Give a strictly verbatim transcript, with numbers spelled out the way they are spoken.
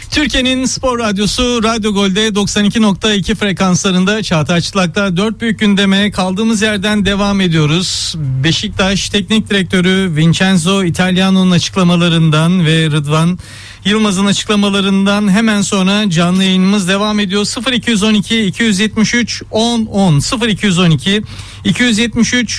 Türkiye'nin spor radyosu Radyo Gol'de doksan iki nokta iki frekanslarında Çağatay Çıtlak'ta dört büyük gündeme kaldığımız yerden devam ediyoruz. Beşiktaş Teknik Direktörü Vincenzo Italiano'nun açıklamalarından ve Rıdvan Yılmaz'ın açıklamalarından hemen sonra canlı yayınımız devam ediyor. sıfır iki on iki iki yüz yetmiş üç on on sıfır iki on iki iki yüz yetmiş üç